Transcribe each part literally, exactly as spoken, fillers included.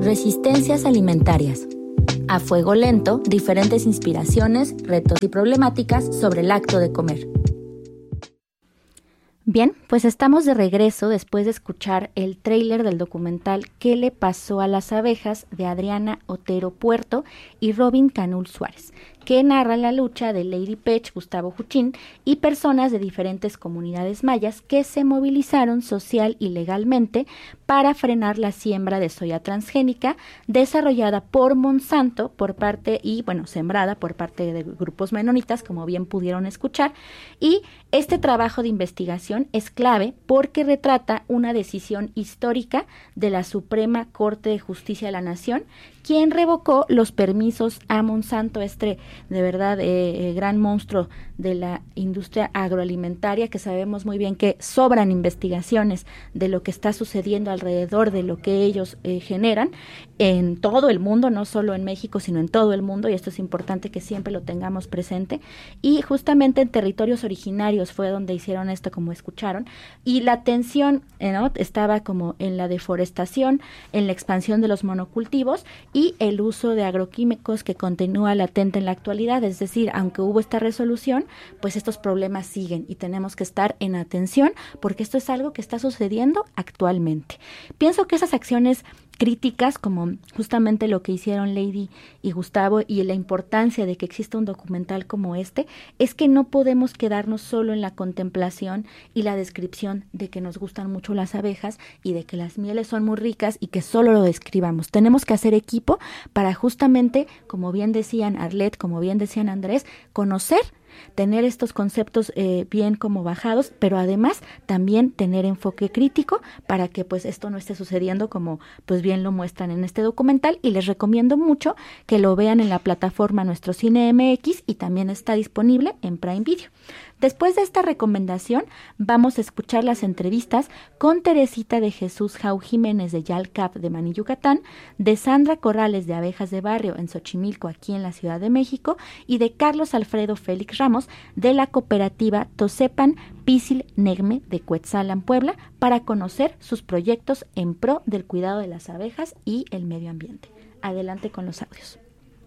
Resistencias alimentarias. A fuego lento, diferentes inspiraciones, retos y problemáticas sobre el acto de comer. Bien, pues estamos de regreso después de escuchar el tráiler del documental ¿Qué le pasó a las abejas? De Adriana Otero Puerto y Robin Canul Suárez, que narra la lucha de Lady Pech, Gustavo Juchín y personas de diferentes comunidades mayas que se movilizaron social y legalmente para frenar la siembra de soya transgénica desarrollada por Monsanto por parte y, bueno, sembrada por parte de grupos menonitas, como bien pudieron escuchar, y este trabajo de investigación es clave porque retrata una decisión histórica de la Suprema Corte de Justicia de la Nación, quien revocó los permisos a Monsanto, este de verdad eh, eh, gran monstruo de la industria agroalimentaria, que sabemos muy bien que sobran investigaciones de lo que está sucediendo alrededor de lo que ellos eh, generan en todo el mundo, no solo en México, sino en todo el mundo, y esto es importante que siempre lo tengamos presente. Y justamente en territorios originarios fue donde hicieron esto, como escucharon, y la atención eh, ¿no? estaba como en la deforestación, en la expansión de los monocultivos y el uso de agroquímicos que continúa latente en la actualidad. Es decir, aunque hubo esta resolución, pues estos problemas siguen y tenemos que estar en atención porque esto es algo que está sucediendo actualmente. Pienso que esas acciones críticas, como justamente lo que hicieron Lady y Gustavo, y la importancia de que exista un documental como este, es que no podemos quedarnos solo en la contemplación y la descripción de que nos gustan mucho las abejas y de que las mieles son muy ricas y que solo lo describamos. Tenemos que hacer equipo para justamente, como bien decían Arlet, como bien decían Andrés, conocer, tener estos conceptos eh, bien como bajados, pero además también tener enfoque crítico para que pues esto no esté sucediendo como pues bien lo muestran en este documental, y les recomiendo mucho que lo vean en la plataforma Nuestro Cine M X y también está disponible en Prime Video. Después de esta recomendación, vamos a escuchar las entrevistas con Teresita de Jesús Jau Jiménez de Yalcap de Maní, Yucatán, de Sandra Corrales de Abejas de Barrio en Xochimilco, aquí en la Ciudad de México, y de Carlos Alfredo Félix Ramos de la cooperativa Tosepan Pisil Negme de Cuetzalan, Puebla, para conocer sus proyectos en pro del cuidado de las abejas y el medio ambiente. Adelante con los audios.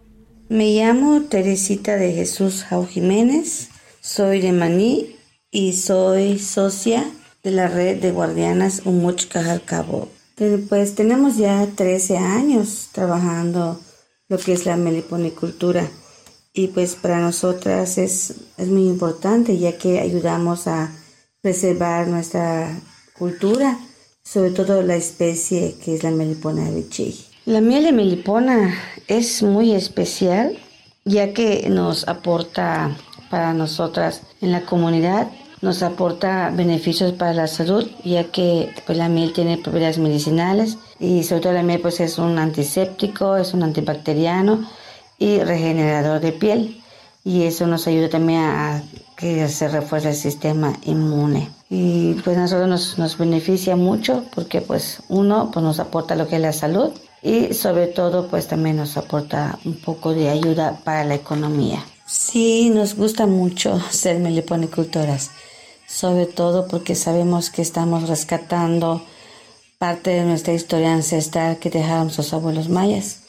Me llamo Teresita de Jesús Jau Jiménez. Soy de Maní y soy socia de la red de guardianas Umuch Cajalcabo. Pues tenemos ya trece años trabajando lo que es la meliponicultura, y pues para nosotras es, es muy importante, ya que ayudamos a preservar nuestra cultura, sobre todo la especie que es la melipona abichei. La miel de melipona es muy especial, ya que nos aporta para nosotras en la comunidad, nos aporta beneficios para la salud, ya que pues, la miel tiene propiedades medicinales, y sobre todo la miel pues, es un antiséptico, es un antibacteriano y regenerador de piel, y eso nos ayuda también a que se refuerce el sistema inmune. Y pues a nosotros nos, nos beneficia mucho porque pues uno pues, nos aporta lo que es la salud, y sobre todo pues también nos aporta un poco de ayuda para la economía. Sí, nos gusta mucho ser meliponicultoras, sobre todo porque sabemos que estamos rescatando parte de nuestra historia ancestral que dejaron nuestros abuelos mayas,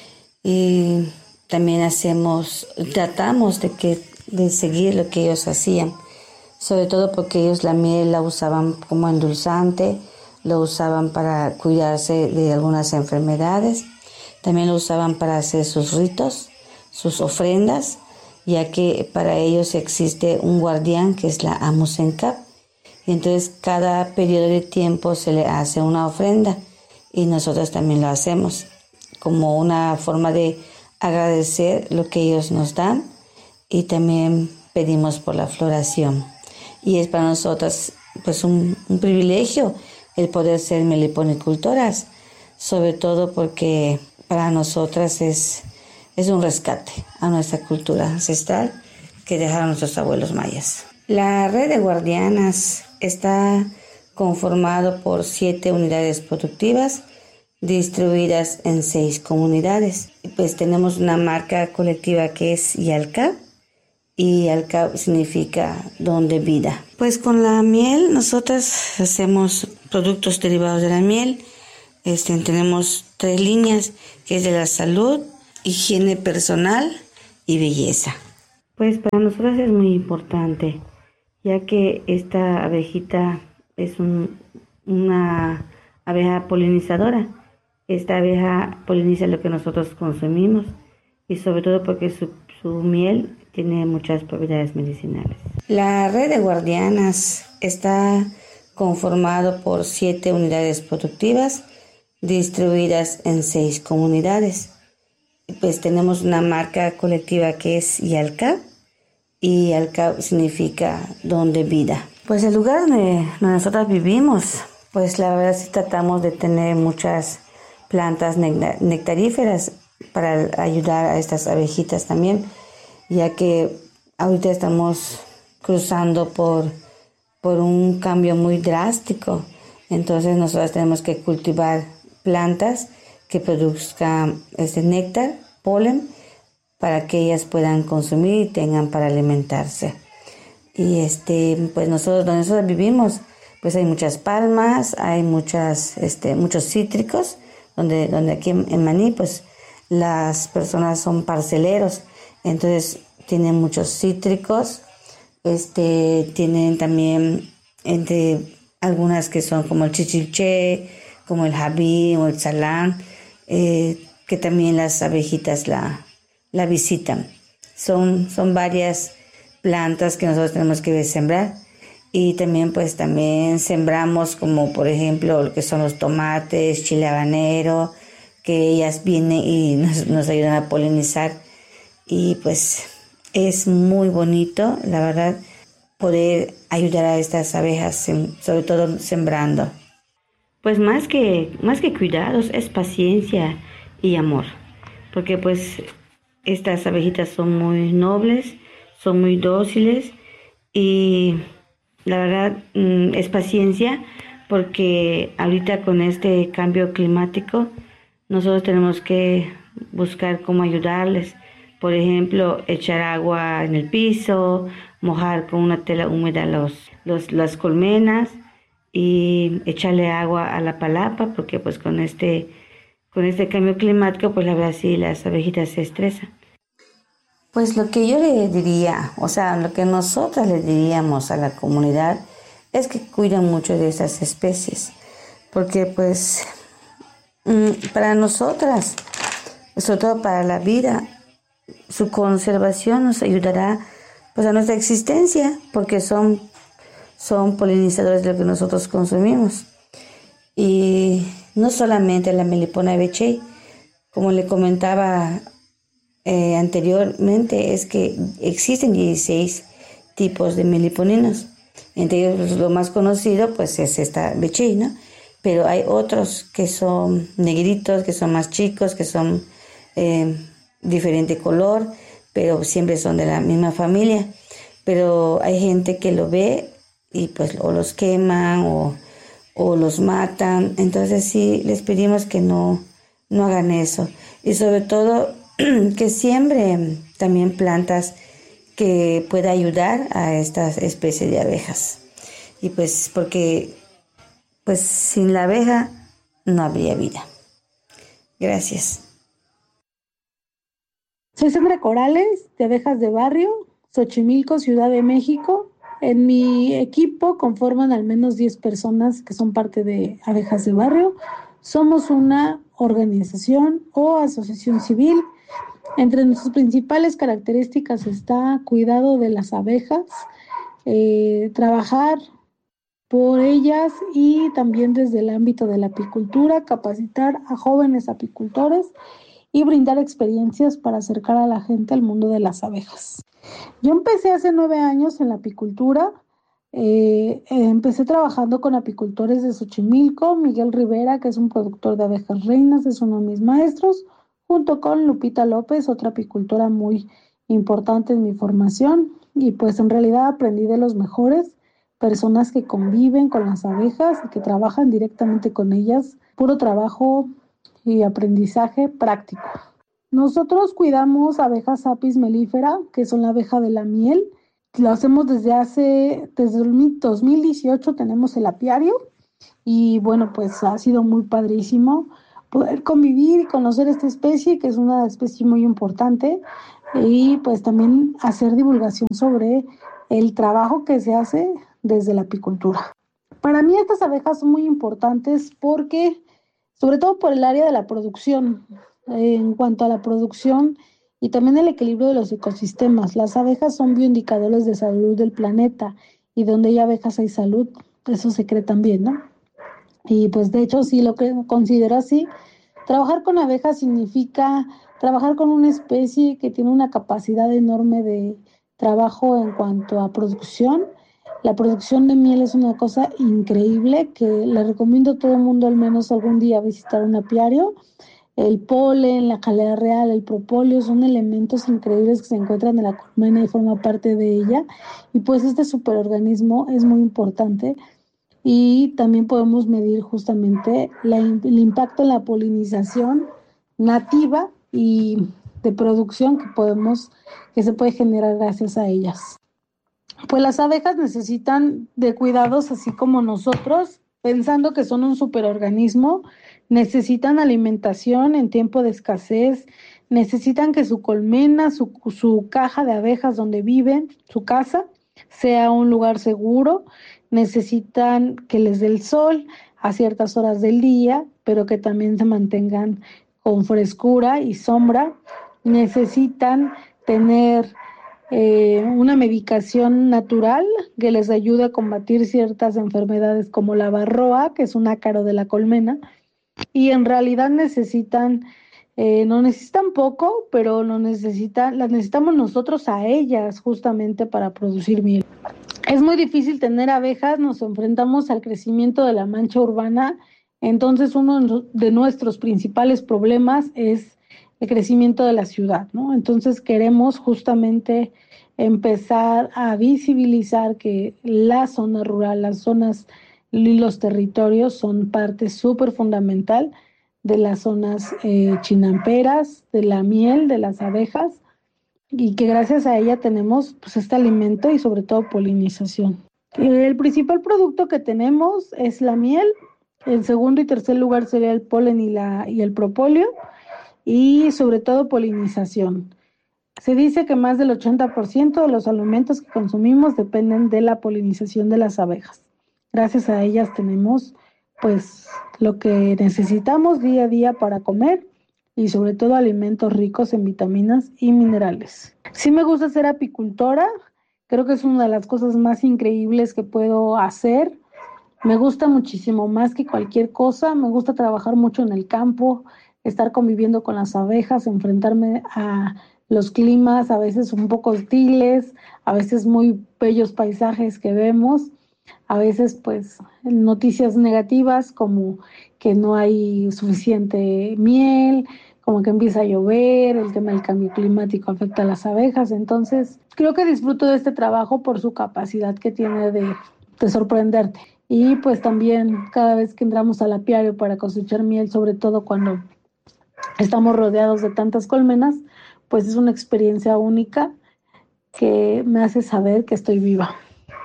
y también hacemos, tratamos de que de seguir lo que ellos hacían, sobre todo porque ellos la miel la usaban como endulzante, lo usaban para cuidarse de algunas enfermedades, también lo usaban para hacer sus ritos, sus ofrendas, ya que para ellos existe un guardián que es la Amusencap, y entonces cada periodo de tiempo se le hace una ofrenda, y nosotros también lo hacemos como una forma de agradecer lo que ellos nos dan, y también pedimos por la floración, y es para nosotros pues un, un privilegio el poder ser meliponicultoras, sobre todo porque para nosotras es Es un rescate a nuestra cultura ancestral que dejaron nuestros abuelos mayas. La red de guardianas está conformado por siete unidades productivas distribuidas en seis comunidades. Pues tenemos una marca colectiva que es Yalcap, y Yalcap significa don de vida. Pues con la miel nosotras hacemos productos derivados de la miel, Este, tenemos tres líneas, que es de la salud, higiene personal y belleza. Pues para nosotros es muy importante, ya que esta abejita es un, una abeja polinizadora. Esta abeja poliniza lo que nosotros consumimos y sobre todo porque su, su miel tiene muchas propiedades medicinales. La red de guardianas está conformado por siete unidades productivas distribuidas en seis comunidades. Pues tenemos una marca colectiva que es Yalca, y Yalca significa don de vida. Pues el lugar donde, donde nosotros vivimos, pues la verdad sí tratamos de tener muchas plantas nectaríferas para ayudar a estas abejitas también, ya que ahorita estamos cruzando por, por un cambio muy drástico. Entonces nosotros tenemos que cultivar plantas que produzcan este néctar, polen, para que ellas puedan consumir y tengan para alimentarse. Y este, pues nosotros donde nosotros vivimos, pues hay muchas palmas, hay muchas, este, muchos cítricos, donde, donde aquí en, en Maní, pues las personas son parceleros, entonces tienen muchos cítricos, este, tienen también entre algunas que son como el chichilché, como el jabí o el salán, eh, que también las abejitas la, la visitan. Son, son varias plantas que nosotros tenemos que sembrar. Y también pues también sembramos como por ejemplo lo que son los tomates, chile habanero, que ellas vienen y nos, nos ayudan a polinizar. Y pues es muy bonito, la verdad, poder ayudar a estas abejas, sobre todo sembrando. Pues más que, más que cuidados es paciencia y amor, porque pues estas abejitas son muy nobles, son muy dóciles y la verdad es paciencia, porque ahorita con este cambio climático nosotros tenemos que buscar cómo ayudarles. Por ejemplo, echar agua en el piso, mojar con una tela húmeda los, los, las colmenas y echarle agua a la palapa, porque pues con este, con este cambio climático, pues la verdad sí, las abejitas se estresan. Pues lo que yo le diría, o sea, lo que nosotras le diríamos a la comunidad es que cuiden mucho de esas especies, porque pues para nosotras, sobre todo para la vida, su conservación nos ayudará pues a nuestra existencia, porque son, son polinizadores de lo que nosotros consumimos. Y no solamente la Melipona beechey, como le comentaba Eh, anteriormente, es que existen dieciséis tipos de meliponinos. Entre ellos lo más conocido pues es esta beechey, ¿no? Pero hay otros que son negritos, que son más chicos, que son eh, diferente color, pero siempre son de la misma familia. Pero hay gente que lo ve y pues o los queman o, o los matan. Entonces sí les pedimos que no, no hagan eso. Y sobre todo que siembre también plantas que pueda ayudar a estas especies de abejas. Y pues porque pues sin la abeja no habría vida. Gracias. Soy Sandra Corales, de Abejas de Barrio, Xochimilco, Ciudad de México. En mi equipo conforman al menos diez personas que son parte de Abejas de Barrio. Somos una organización o asociación civil. Entre nuestras principales características está cuidado de las abejas, eh, trabajar por ellas y también desde el ámbito de la apicultura, capacitar a jóvenes apicultores y brindar experiencias para acercar a la gente al mundo de las abejas. Yo empecé hace nueve años en la apicultura. Eh, eh, empecé trabajando con apicultores de Xochimilco. Miguel Rivera, que es un productor de abejas reinas, es uno de mis maestros, junto con Lupita López, otra apicultora muy importante en mi formación. Y pues en realidad aprendí de los mejores, personas que conviven con las abejas y que trabajan directamente con ellas, puro trabajo y aprendizaje práctico. Nosotros cuidamos abejas Apis mellifera, que son la abeja de la miel. Lo hacemos desde hace, desde el dos mil dieciocho tenemos el apiario y bueno, pues ha sido muy padrísimo poder convivir y conocer esta especie, que es una especie muy importante, y pues también hacer divulgación sobre el trabajo que se hace desde la apicultura. Para mí estas abejas son muy importantes porque, sobre todo por el área de la producción, eh, en cuanto a la producción y también el equilibrio de los ecosistemas. Las abejas son bioindicadores de salud del planeta y donde hay abejas hay salud, eso se cree también, ¿no? Y pues de hecho sí lo que considero así. Trabajar con abejas significa trabajar con una especie que tiene una capacidad enorme de trabajo en cuanto a producción. La producción de miel es una cosa increíble que le recomiendo a todo el mundo al menos algún día visitar un apiario. El polen, la jalea real, el propóleo son elementos increíbles que se encuentran en la colmena y forma parte de ella. Y pues este superorganismo es muy importante y también podemos medir justamente la, el impacto en la polinización nativa y de producción que podemos, que se puede generar gracias a ellas. Pues las abejas necesitan de cuidados así como nosotros, pensando que son un superorganismo, necesitan alimentación en tiempo de escasez, necesitan que su colmena, su, su caja de abejas donde viven, su casa, sea un lugar seguro, necesitan que les dé el sol a ciertas horas del día, pero que también se mantengan con frescura y sombra, necesitan tener eh, una medicación natural que les ayude a combatir ciertas enfermedades como la varroa, que es un ácaro de la colmena, y en realidad necesitan, eh, no necesitan poco, pero no necesitan, las necesitamos nosotros a ellas justamente para producir miel. Es muy difícil tener abejas, nos enfrentamos al crecimiento de la mancha urbana, entonces uno de nuestros principales problemas es el crecimiento de la ciudad, ¿no? Entonces queremos justamente empezar a visibilizar que la zona rural, las zonas y los territorios son parte súper fundamental de las zonas eh, chinamperas, de la miel, de las abejas, y que gracias a ella tenemos pues este alimento y sobre todo polinización. El principal producto que tenemos es la miel, en segundo y tercer lugar sería el polen y, la, y el propóleo, y sobre todo polinización. Se dice que más del ochenta por ciento de los alimentos que consumimos dependen de la polinización de las abejas. Gracias a ellas tenemos pues lo que necesitamos día a día para comer y sobre todo alimentos ricos en vitaminas y minerales. Sí me gusta ser apicultora, creo que es una de las cosas más increíbles que puedo hacer. Me gusta muchísimo más que cualquier cosa, me gusta trabajar mucho en el campo, estar conviviendo con las abejas, enfrentarme a los climas a veces un poco hostiles, a veces muy bellos paisajes que vemos, a veces pues noticias negativas como que no hay suficiente miel, como que empieza a llover, el tema del cambio climático afecta a las abejas, entonces creo que disfruto de este trabajo por su capacidad que tiene de, de sorprenderte. Y pues también cada vez que entramos al apiario para cosechar miel, sobre todo cuando estamos rodeados de tantas colmenas, pues es una experiencia única que me hace saber que estoy viva.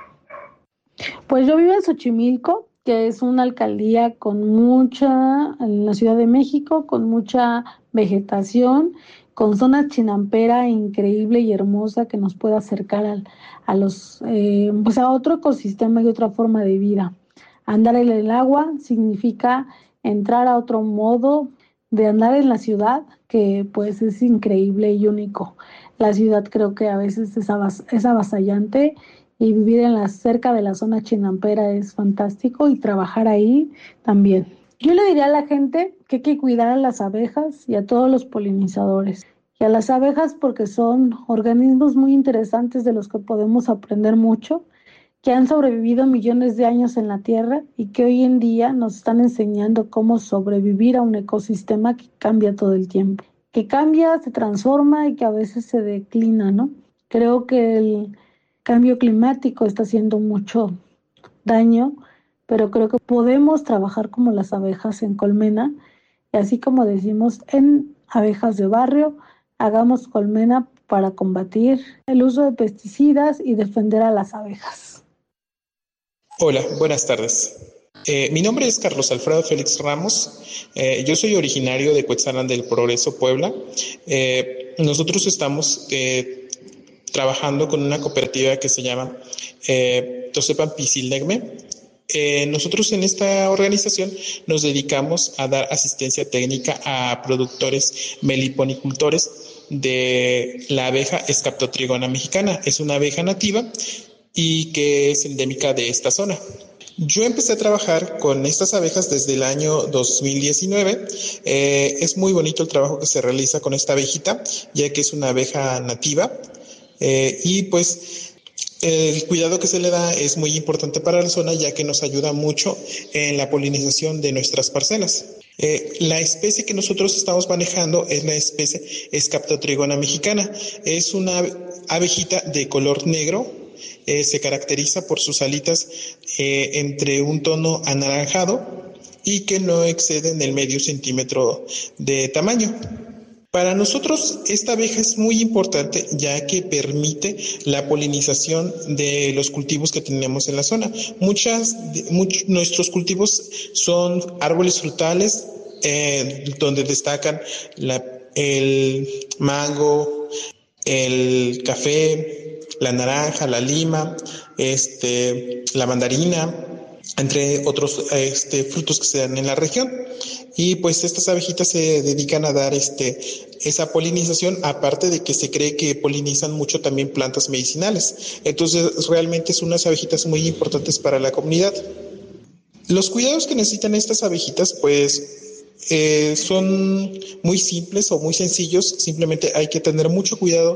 Pues yo vivo en Xochimilco, que es una alcaldía con mucha, en la Ciudad de México, con mucha vegetación, con zona chinampera increíble y hermosa que nos puede acercar al, a los, eh, pues a otro ecosistema y otra forma de vida. Andar en el agua significa entrar a otro modo de andar en la ciudad, que pues es increíble y único. La ciudad creo que a veces es, avas, es avasallante y vivir en la, cerca de la zona chinampera es fantástico y trabajar ahí también. Yo le diría a la gente que hay que cuidar a las abejas y a todos los polinizadores. Y a las abejas porque son organismos muy interesantes de los que podemos aprender mucho, que han sobrevivido millones de años en la Tierra y que hoy en día nos están enseñando cómo sobrevivir a un ecosistema que cambia todo el tiempo, que cambia, se transforma y que a veces se declina, ¿no? Creo que el cambio climático está haciendo mucho daño, pero creo que podemos trabajar como las abejas en colmena, y así como decimos en abejas de barrio, hagamos colmena para combatir el uso de pesticidas y defender a las abejas. Hola, buenas tardes. Eh, mi nombre es Carlos Alfredo Félix Ramos. Eh, yo soy originario de Cuetzalan del Progreso, Puebla. Eh, nosotros estamos eh, trabajando con una cooperativa que se llama eh, Tosepan Pisilnegme. Eh, nosotros en esta organización nos dedicamos a dar asistencia técnica a productores meliponicultores de la abeja Scaptotrigona mexicana. Es una abeja nativa y que es endémica de esta zona. Yo empecé a trabajar con estas abejas desde el año dos mil diecinueve. Eh, es muy bonito el trabajo que se realiza con esta abejita, ya que es una abeja nativa. Eh, y pues el cuidado que se le da es muy importante para la zona, ya que nos ayuda mucho en la polinización de nuestras parcelas. Eh, la especie que nosotros estamos manejando es la especie Scaptotrigona mexicana. Es una abejita de color negro. Eh, se caracteriza por sus alitas eh, entre un tono anaranjado y que no exceden el medio centímetro de tamaño. Para nosotros esta abeja es muy importante, ya que permite la polinización de los cultivos que tenemos en la zona. Muchas, muchos, nuestros cultivos son árboles frutales eh, donde destacan la, el mango, el café, la naranja, la lima, este, la mandarina, entre otros este, frutos que se dan en la región. Y pues estas abejitas se dedican a dar este, esa polinización, aparte de que se cree que polinizan mucho también plantas medicinales. Entonces realmente son unas abejitas muy importantes para la comunidad. Los cuidados que necesitan estas abejitas pues Eh, son muy simples o muy sencillos. Simplemente hay que tener mucho cuidado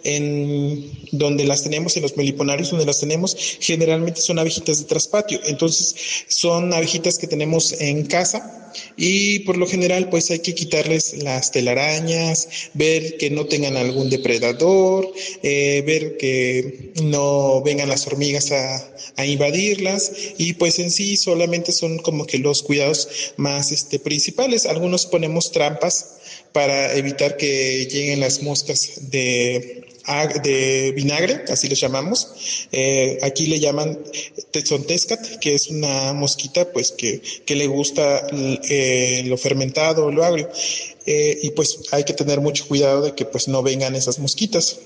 en donde las tenemos, en los meliponarios donde las tenemos. Generalmente son abejitas de traspatio, entonces son abejitas que tenemos en casa y por lo general pues hay que quitarles las telarañas, ver que no tengan algún depredador, eh, ver que no vengan las hormigas a, a invadirlas, y pues en sí solamente son como que los cuidados más este, principales. Algunos ponemos trampas para evitar que lleguen las moscas de, de vinagre, así les llamamos. Eh, aquí le llaman Tezontescat, que es una mosquita pues que, que le gusta eh, lo fermentado, lo agrio. Eh, y pues hay que tener mucho cuidado de que pues no vengan esas mosquitas.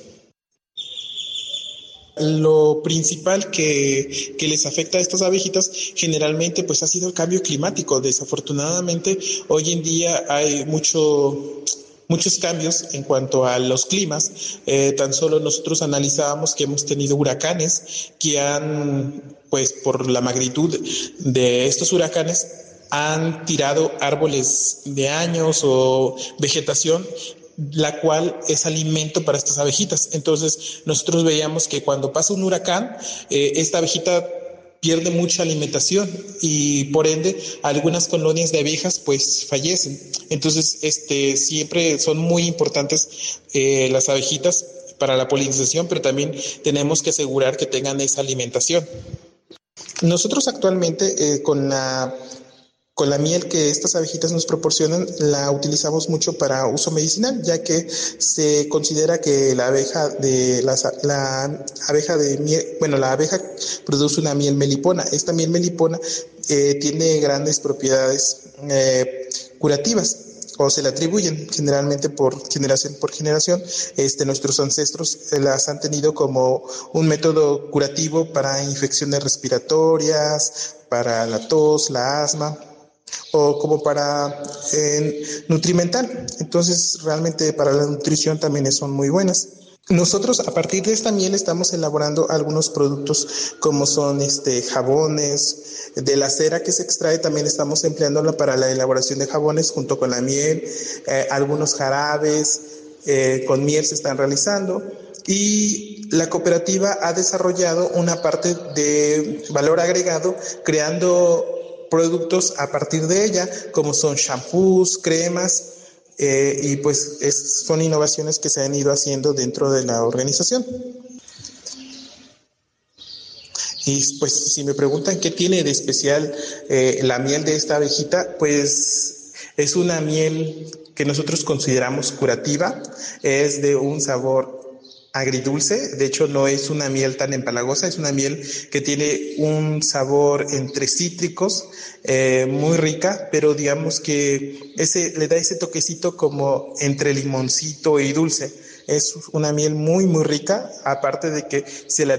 Lo principal que, que les afecta a estas abejitas generalmente pues ha sido el cambio climático. Desafortunadamente hoy en día hay mucho, muchos cambios en cuanto a los climas. Eh, tan solo nosotros analizábamos que hemos tenido huracanes que han, pues por la magnitud de estos huracanes, han tirado árboles de años o vegetación, la cual es alimento para estas abejitas. Entonces nosotros veíamos que cuando pasa un huracán, eh, esta abejita pierde mucha alimentación y por ende algunas colonias de abejas pues fallecen. Entonces este siempre son muy importantes eh, las abejitas para la polinización, pero también tenemos que asegurar que tengan esa alimentación. Nosotros actualmente eh, con la Con la miel que estas abejitas nos proporcionan, la utilizamos mucho para uso medicinal, ya que se considera que la abeja de la, la abeja de miel, bueno, la abeja produce una miel melipona. Esta miel melipona eh, tiene grandes propiedades eh, curativas, o se le atribuyen generalmente por generación por generación. Este, nuestros ancestros las han tenido como un método curativo para infecciones respiratorias, para la tos, la asma, o como para eh, nutrimental. Entonces realmente para la nutrición también son muy buenas. Nosotros a partir de esta miel estamos elaborando algunos productos como son este jabones. De la cera que se extrae también estamos empleándola para la elaboración de jabones junto con la miel. Eh, algunos jarabes eh, con miel se están realizando, y la cooperativa ha desarrollado una parte de valor agregado creando productos a partir de ella, como son shampoos, cremas, eh, y pues es, son innovaciones que se han ido haciendo dentro de la organización. Y pues si me preguntan qué tiene de especial eh, la miel de esta abejita, pues es una miel que nosotros consideramos curativa, es de un sabor agridulce. De hecho, no es una miel tan empalagosa, es una miel que tiene un sabor entre cítricos, eh, muy rica, pero digamos que ese le da ese toquecito como entre limoncito y dulce. Es una miel muy, muy rica, aparte de que se la